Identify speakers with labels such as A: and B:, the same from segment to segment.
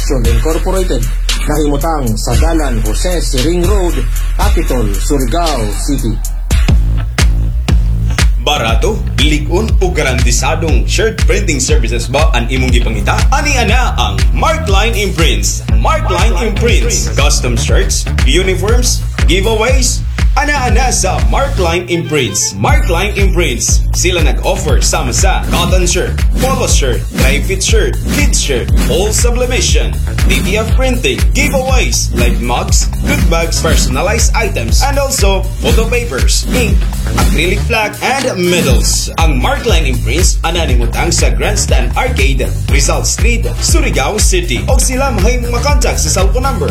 A: Construction Incorporated nahimutang sa Dalan Jose Siring Road, Capitol, Surigao City.
B: Barato, ligon o garantisadong shirt printing services ba ang imong gipangita? Ani ana ang Markline Imprints. Markline Imprints, custom shirts, uniforms, giveaways, ana-ana sa Markline Imprints. Markline Imprints, sila nag-offer sama sa cotton shirt, polo shirt, dry fit shirt, kids shirt, all sublimation, DTF printing, giveaways like mugs, good bags, personalized items, and also photo papers, ink, acrylic plaque, and medals. Ang Markline Imprints ananimutang sa Grandstand Arcade, Rizal Street, Surigao City. O sila may makontak sa cellphone number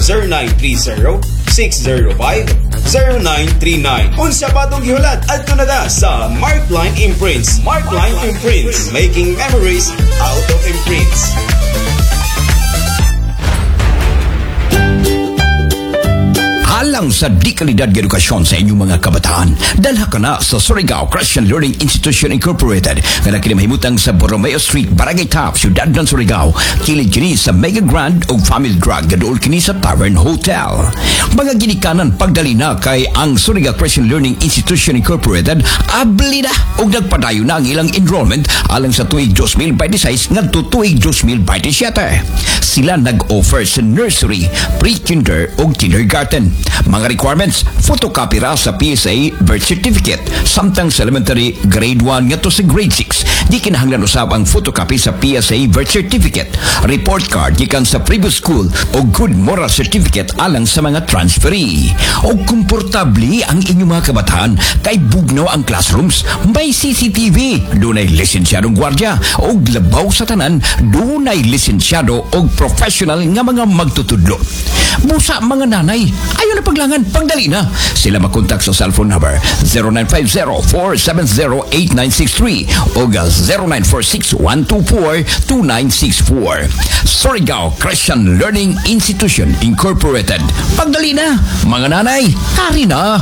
B: 0930-605-0939. Unsa pa itong gihulat at tunada sa Markline Imprints. Markline Imprints, making memories out of imprints.
C: Alang sa di kalidad ng edukasyon sa inyong mga kabataan, dalha ka na sa Surigao Christian Learning Institution Incorporated na nakinamahimutang sa Borromeo Street, Barangay Top, Ciudad ng Surigao. Kilid kini sa Mega Grand o Family Drug gadool kini sa Tavern Hotel. Mga ginikanan pagdali na kay ang Surigao Christian Learning Institution Incorporated abli na og nagpadayo na ang ilang enrollment alang sa tuig 2026 ngadto tuig 2027. Sila nag-offer sa nursery, pre-kinder o kindergarten. Mga requirements, photocopy ra sa PSA birth certificate, samtang sa elementary grade 1 ngadto sa grade 6. Di kinahanglan usab ang photocopy sa PSA birth certificate, report card gikan sa previous school o good moral certificate alang sa mga transferee. O komportable ang inyong mga kabataan kay bugnaw ang classrooms, may CCTV, dunay lisensyadong gwardya o labaw sa tanan, dunay lisensyado o professional nga mga magtutudlo. Busa mga nanay, ayaw na paglangan, pagdali na. Sila makontak sa cellphone number 0950-470-8963 o 0946-124-2964. Surigao Christian Learning Institution Incorporated. Pagdali na, mga nanay, hari na.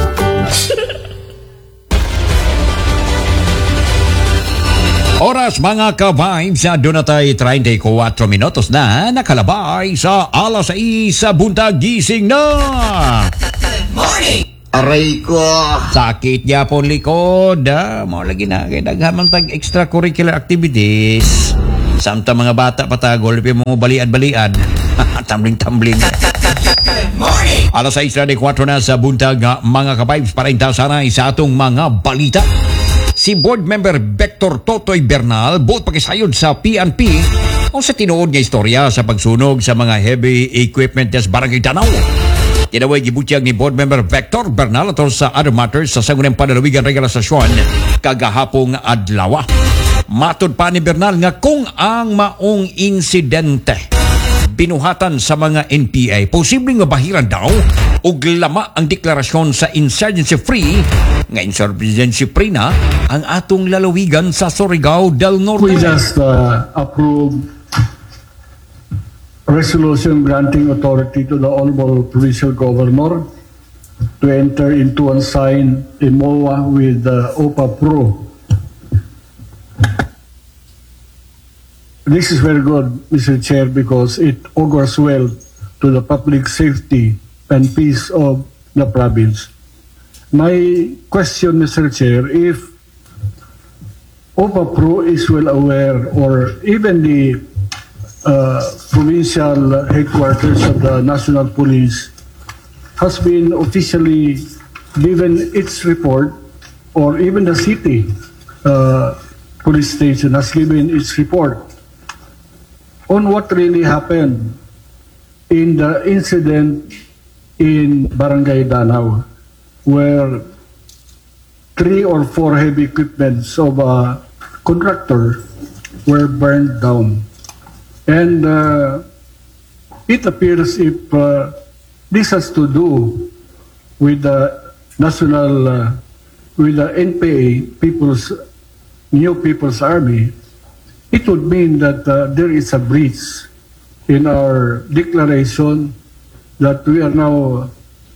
D: Oras mga ka-vibes, dunatay 34 minutos na nakalabay sa alas 6 sa buntag gising na.
E: Morning! Aray ko!
D: Sakit niya po likod. Mo lagi na kay daghamang tag extracurricular activities. Samtang mga bata patagol, mo baliad-baliad. Tumbling-tumbling.
E: Morning!
D: Alas 6:34 na sa buntag mga ka-vibes para intasanay sa atong mga balita. Si board member Vector Totoy Bernal buot pakisayod sa PNP o sa tinuod nga istorya sa pagsunog sa mga heavy equipment sa Barangay Danao. Kinaway gibutyag ni board member Vector Bernal atol sa other matters sa sangunang panalawigan regalasasyon kagahapong adlaw. Matud pa ni Bernal nga kung ang maong insidente binuhatan sa mga NPA, posibleng mabahiran daw og lama ang deklarasyon sa insurgency-free nga insurgency-free na ang atong lalawigan sa Surigao del Norte.
F: We just approved resolution granting authority to the Honorable Provincial Governor to enter into and sign a MOA with OPA Pro. This is very good, Mr. Chair, because it augurs well to the public safety and peace of the province. My question, Mr. Chair, if OPA Pro is well aware, or even the provincial headquarters of the National Police has been officially given its report, or even the city police station has given its report on what really happened in the incident in Barangay Danao, where 3 or 4 heavy equipments of a contractor were burned down. And it appears if this has to do with the national, with the NPA, New People's Army, it would mean that there is a breach in our declaration that we are now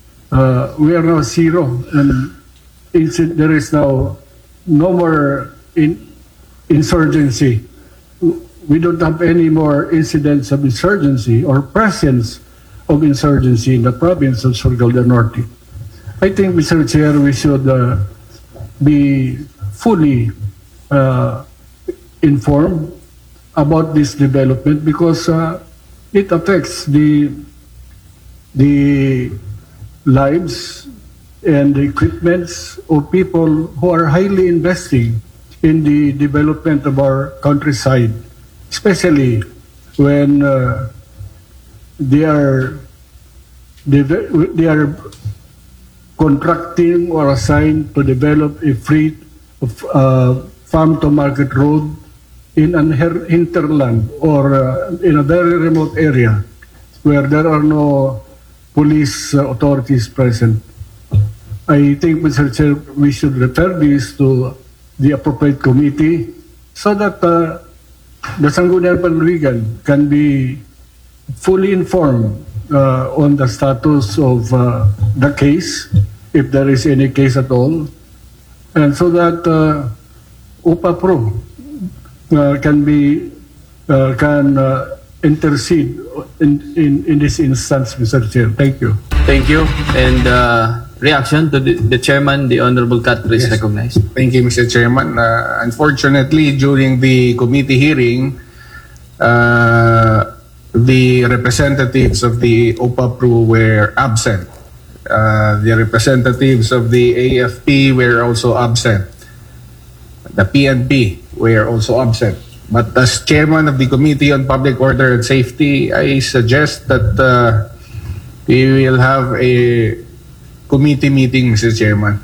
F: zero, and there is now no more insurgency. we don't have any more incidents of insurgency or presence of insurgency in the province of Surigao del Norte. I think, Mr. Chair, we should be fully informed about this development because it affects the lives and the equipments of people who are highly investing in the development of our countryside, especially when they are contracting or assigned to develop a free farm to market road in an hinterland or in a very remote area where there are no police authorities present. I think, Mr. Chair, we should refer this to the appropriate committee so that the Sangguniang Panliligan can be fully informed on the status of the case, if there is any case at all, and so that UPA-PRO can intercede in this instance, Mr. Chair. Thank you.
G: Thank you. And reaction to the chairman, the Honorable Catherine is recognized.
H: Thank you, Mr. Chairman. Unfortunately, during the committee hearing, the representatives of the OPA-PRO were absent. The representatives of the AFP were also absent. The PNP were also absent. But as chairman of the Committee on Public Order and Safety, I suggest that we will have a committee meeting, Mr. Chairman.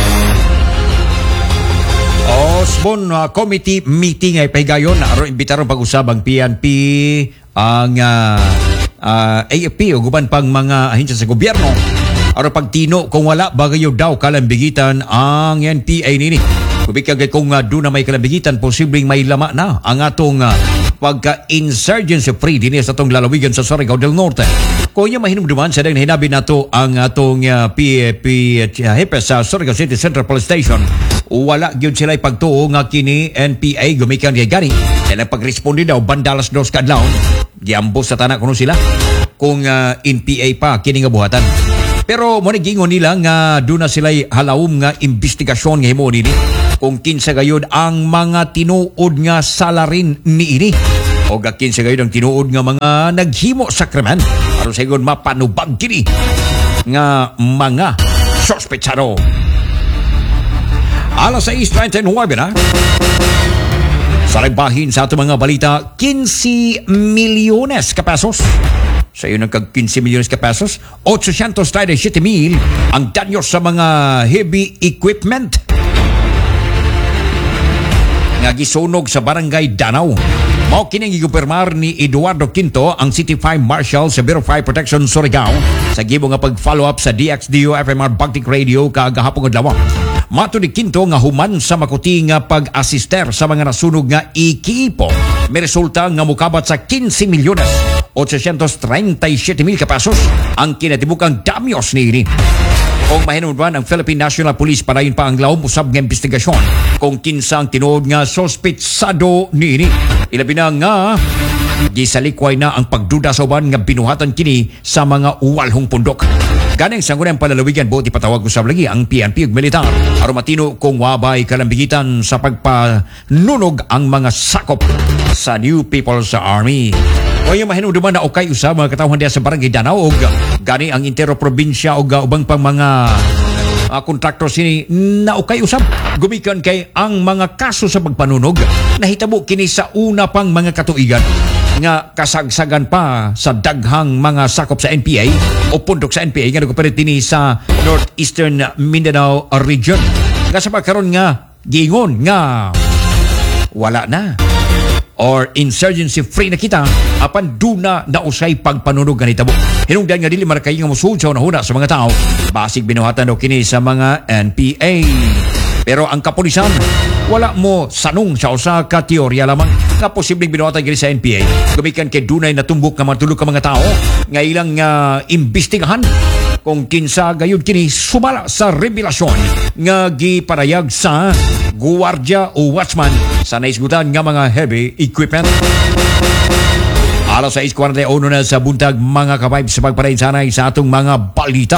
D: Osbon committee meeting ay pahigayon aron imbitaron pag-usab ang PNP, ang AFP o guban pang mga ahensya sa gobyerno aron pagtino kung wala bagayo daw kalambigitan ang NPA nini. Kubikagay kung doon na may kalambigitan, posibleng may lama na ang atong pagka-insurgency free din sa atong lalawigan sa Surigao del Norte. Kung yung mahinumduman, sa dahil hinabi na to ang atong PAP Hepe sa Surigao City Central Police Station, wala gyud sila pagtuo nga kini NPA gumikan kay gani. Kaya pag-responde daw, bandalas dos kadlaw, giambos sa tanak kuno sila kung NPA pa kini nga buhatan. Pero mo gingon nila nga doon na sila'y halawom nga investigasyon nga himo nini kung kinsa gayud ang mga tinuod nga salarin ni ini o kinsa gayud ang tinuod nga mga naghimo sa krimen aron sa igon mapanubag kini nga mga sospechado. Alas 6:39 na sa bahin sa ato mga balita, 15 milyones ka pesos. Sa iyo nagkag 15 milyones ka pesos, 837,000 ang danyo sa mga heavy equipment nga gisunog sa barangay Danau. Mao kining gikumpirmar ni Eduardo Quinto, ang City 5 Marshal sa Bureau of Fire Protection Surigao sa gibo nga pag-follow up sa DXDO FMR Bagtik Radio kagahapon adlaw. Mato ni Quinto nga human sa makuti nga pag-assister sa mga nasunog nga ekipo, may resulta nga mukabat sa 15 milyones 837,000 ka pesos ang kinatibukang damyos ni ini. Kung mahinumduman ang Philippine National Police, padayon pa ang lawom usab nga investigasyon kung kinsa ang tinuod nga sospetsado ni ini. Ilabi na nga gisalikway na ang pagduda sa uban nga binuhatan kini sa mga walhong pundok. Ganang Sangguniang Panlalawigan buot ipatawag usab lagi ang PNP ug militar aron matino kung wabay kalambigitan sa pagpanunog ang mga sakop sa New People's Army. O yung mahinumduman na okay usab mga katawhan diya sa barangay Danau og gani ang intero probinsya og ubang pang mga contractors sini na okay usab gumikan kay ang mga kaso sa pagpanunog nahitabo kini sa una pang mga katuigan nga kasagsagan pa sa daghang mga sakop sa NPA o pundok sa NPA nga nagparit dinhi sa Northeastern Mindanao region. Nga sa pagkaroon nga gingon nga wala na or insurgency free na kita apan duna na usay pagpanunog ganitabo. Hinungdan nga dili marakay nga musud sa unahuna sa mga tao basig binuhatan daw kini sa mga NPA. Pero ang kapulisan wala mo sanong sa usa ka teorya lamang nga posibleng binuhatan kini sa NPA gumikan kay dunay natumbok nga matulog ka mga tao nga ilang imbestigahan kung kinsa gayud kini sumala sa revelasyon nga giparayag sa guwardiya o watchman sa naisgutan nga mga heavy equipment. Alas 6:41 na sa buntag mga ka-vibes sa pagpadayon sanay sa atong mga balita.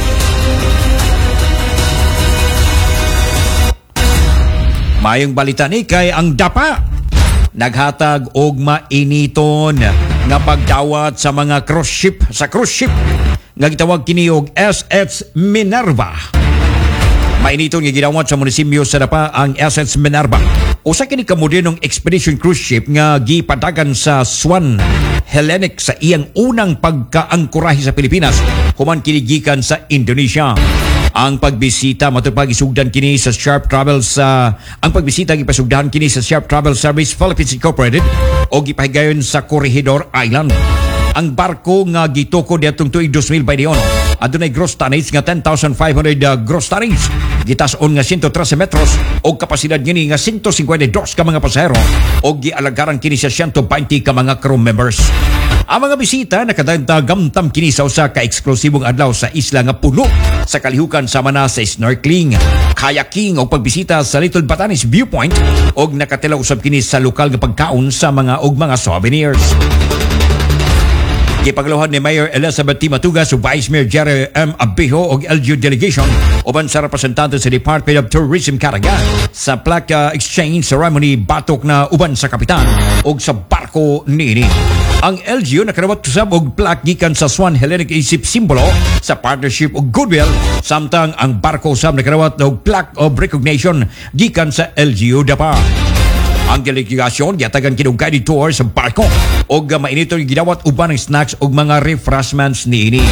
D: Mayong balita ni kay ang DAPA naghatag og mainiton nga pagdawat sa mga cruise ship nga gitawag kini og SS Minerva. Mainiton nga gidawat sa munisipyo sa DAPA ang SS Minerva. Usa kini ka modernong expedition cruise ship nga gipadagan sa Swan Hellenic sa iyang unang pagkaangkurahe sa Pilipinas human kini gikan sa Indonesia. Ang pagbisita matupag isugdan kini sa Sharp Travels ang pagbisita gipasugdahan kini sa Sharp Travel Service Philippines Incorporated o gipahigayon sa Corregidor Island. Ang barko nga gituko diatong tuig 2021 adunay gross tonnage nga 10,500 gross tonnage, gitas-on nga 113 metros o kapasidad niini nga 152 ka mga pasahero o gialagaran kini sa 120 ka mga crew members. Ang mga bisita nakadagamtam kini sa usa ka eksklusibong adlaw sa isla nga puno sa kalihukan sama na sa snorkeling, kayaking o pagbisita sa Little Batanes Viewpoint o nakatila usab kini sa lokal nga pagkaon sa mga souvenirs. Gipagluhan ni Mayor Elizabeth T. Matugas o Vice Mayor Jerry M. Abijo o LGU Delegation uban sa representante sa Department of Tourism Caraga sa plaque exchange ceremony batok na uban sa kapitan o sa barko niini. Ang LGU nakarawat usab og plaque gikan sa Swan Hellenic isip simbolo sa partnership o goodwill, samtang ang barko usab nakarawat og plaque of recognition gikan sa LGU DAPA. Ang delegasyon giyatagan kinong guided tour sa barko o mainito yung ginawat uban ng snacks o mga refreshments niini.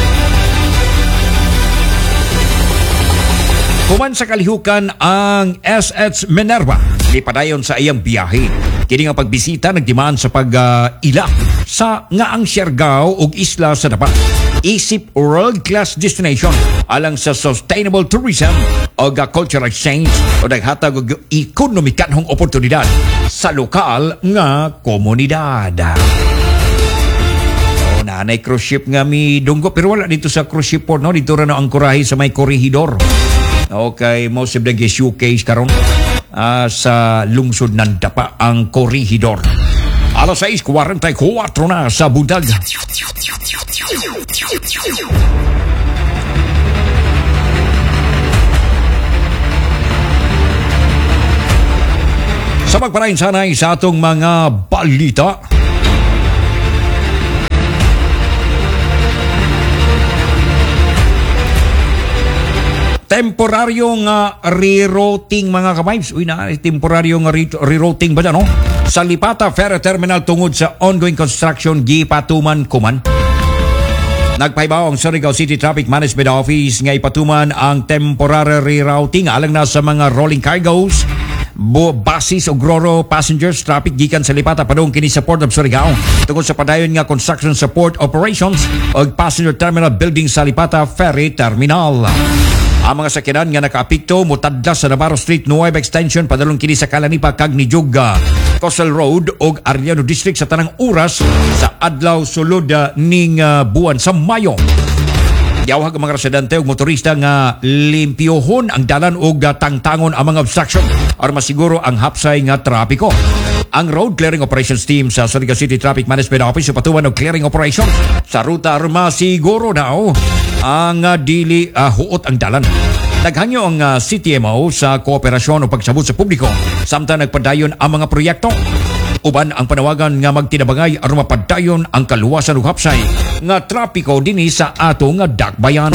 D: Human sa kalihukan ang SS Minerva lipadayon sa iyang biyahe. Kini nga pagbisita nagdimaan sa pag-ila sa nga ang Siargao ug isla sa DAPA isip world-class destination alang sa sustainable tourism o cultural exchange o naghatag og ekonomikanhong oportunidad sa lokal nga komunidad. O nanay cruise ship nga mi dunggo pero wala dito sa cruise ship port no, dito ra na ang kurahe sa may Corregidor. Okay, most of the showcase karon sa lungsod ng DAPA ang Corregidor. Alas 6:44 na sa buntag. Sa magparayin sanay sa atong mga balita. Temporaryong rerouting mga ka-vibes. Uy na, temporaryong rerouting ba no? Sa Lipata Ferry Terminal tungod sa ongoing construction gipatuman kuman. Nagpahibaw ang Surigao City Traffic Management Office nga ipatuman ang temporary rerouting alang na sa mga rolling cargoes, buses o Groro passengers traffic gikan sa Lipata padung kini sa Port of Surigao tungod sa padayon nga construction support operations o passenger terminal building sa Lipata Ferry Terminal. Ang mga sakyanan nga nakaapekto mutadlas sa Navarro Street Nueva Extension padalong kini sa Kalanipa kag Nijog Coastal Road ug Arellano District sa tanang oras sa adlaw sulod ning buwan sa Mayo. Giyawhag ang mga residente ug motorista nga limpyohon ang dalan ug tangtangon ang mga obstruction aron masiguro ang hapsay nga trapiko. Ang Road Clearing Operations Team sa Surigao City Traffic Management Office patuman og clearing operation sa ruta aron masiguro daw ang dili huot ang dalan. Naghangyo ang CTMO sa kooperasyon o pagsabot sa publiko samtang nagpadayon ang mga proyekto. Uban ang panawagan nga magtinabangay aron mapadayon ang kaluwasan ug hapsay nga trapiko dinhi sa atong dakbayan.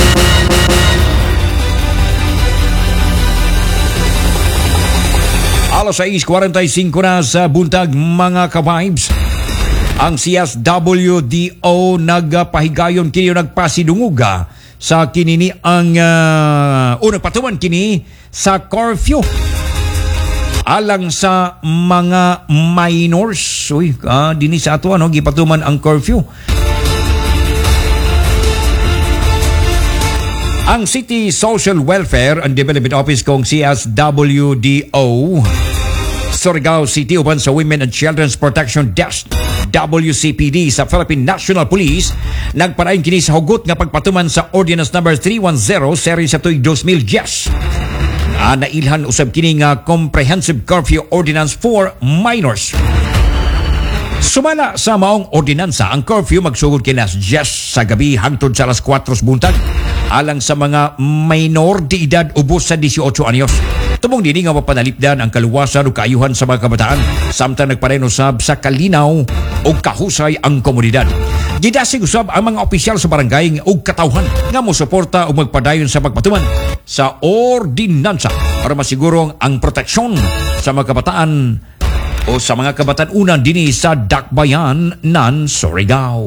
D: Alas 6:45 na sa buntag mga ka-vibes. Ang CSWDO nagpahigayon kini nagpasidunguga sa kinini ang nagpatuman kini sa curfew alang sa mga minors. Uy, dinhi sa ato gipatuman ang curfew. Ang City Social Welfare and Development Office kong CSWDO Surigao City uban sa Women and Children's Protection Desk WCPD sa Philippine National Police nagparayon kini sa hugot nga pagpatuman sa Ordinance Number 310 series sa tuig 2010. Nailhan usab kini nga Comprehensive Curfew Ordinance for Minors. Sumala sa maong ordinansa, ang curfew magsugod kinas 10 sa gabi hangtod sa alas 4 buntag alang sa mga minor de edad ubos sa 18 anyos. Tumong dini nga mapanalipdan ang kaluwasan o kaayuhan sa mga kabataan samtang nagpareho usab sa kalinaw o kahusay ang komunidad. Gidasig usab ang mga opisyal sa barangay o katawhan nga mosuporta o magpadayon sa pagpatuman sa ordinansa para masiguro ang proteksyon sa mga kabataan o sa mga kabatan-unan dini sa Dakbayan nan Surigao.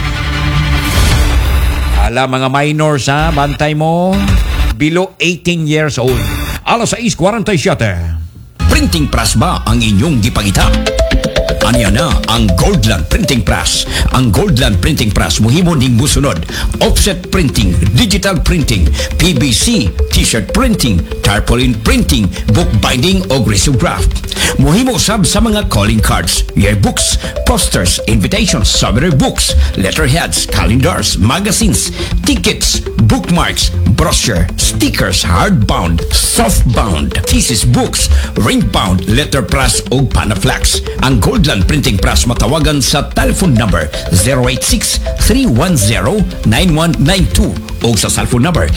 D: Ala mga minors ha, bantay mo, below 18 years old. Alas 6:47.
C: Printing press ba ang inyong gipangita? Aniya na ang Goldland Printing Press. Ang Goldland Printing Press muhimo ning musunod: offset printing, digital printing, PVC, t-shirt printing, tarpaulin printing, book binding o risograph. Muhimo sab sa mga calling cards, yearbooks, posters, invitations, souvenir books, letterheads, calendars, magazines, tickets, bookmarks, brochure, stickers, hardbound, softbound, thesis books, ring-bound, letterpress o panaflex. Ang Goldland Printing Press matawagan sa telephone number 086-310-9192 o sa cellphone number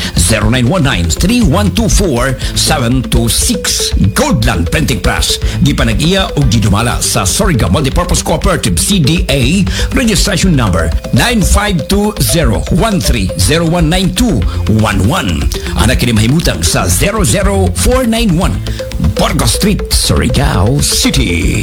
C: 0919-3124-726. Goldland Printing Press, gipanag-iya o gidumala sa Surigao Multipurpose Cooperative CDA registration number 952013019211. Anak kini mahimutang sa 00491 Burgos Street, Surigao City.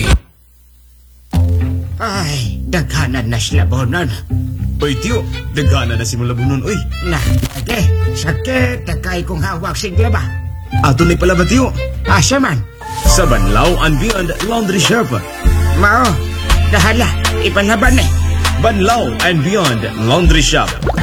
E: Ay, daghanan na sila bonon.
B: Oy, tiyo, dagana na si Mulabunon, oy.
E: Na, ate, sakit, takay kong hawak sigla ba?
B: Ato na pala ba, tiyo?
E: Asa man?
B: Sa Banlaw and Beyond Laundry Shop.
E: Mao, dahala, ipalaban eh.
B: Banlaw and Beyond Laundry Shop.